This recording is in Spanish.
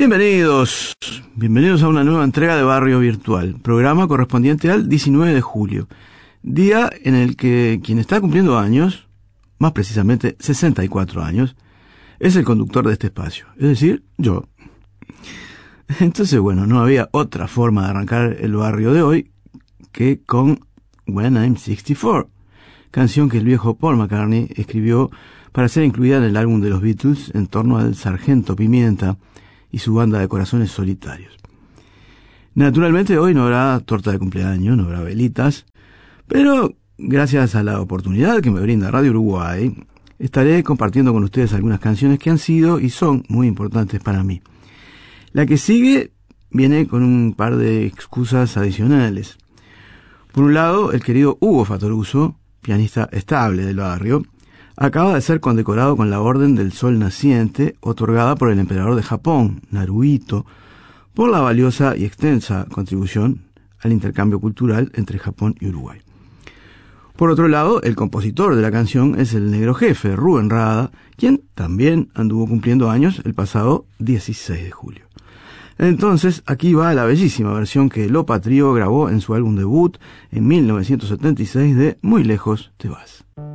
Bienvenidos a una nueva entrega de Barrio Virtual, programa correspondiente al 19 de julio, día en el que quien está cumpliendo años, más precisamente 64 años, es el conductor de este espacio, es decir, yo. Entonces, bueno, no había otra forma de arrancar el barrio de hoy que con When I'm 64, canción que el viejo Paul McCartney escribió para ser incluida en el álbum de los Beatles en torno al Sargento Pimienta y su banda de corazones solitarios. Naturalmente hoy no habrá torta de cumpleaños, no habrá velitas, pero gracias a la oportunidad que me brinda Radio Uruguay, estaré compartiendo con ustedes algunas canciones que han sido y son muy importantes para mí. La que sigue viene con un par de excusas adicionales. Por un lado, el querido Hugo Fattoruso, pianista estable del barrio, acaba de ser condecorado con la Orden del Sol Naciente, otorgada por el emperador de Japón, Naruhito, por la valiosa y extensa contribución al intercambio cultural entre Japón y Uruguay. Por otro lado, el compositor de la canción es el negro jefe, Rubén Rada, quien también anduvo cumpliendo años el pasado 16 de julio. Entonces, aquí va la bellísima versión que Lopa Trío grabó en su álbum debut en 1976 de Muy lejos te vas.